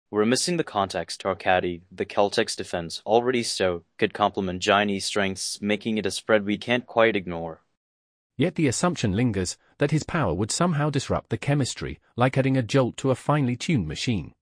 We're missing the context Arkady, the Celtic's defense, already stout, could complement Gianni's strengths, making it a spread we can't quite ignore. Yet the assumption lingers that his power would somehow disrupt the chemistry, like adding a jolt to a finely tuned machine.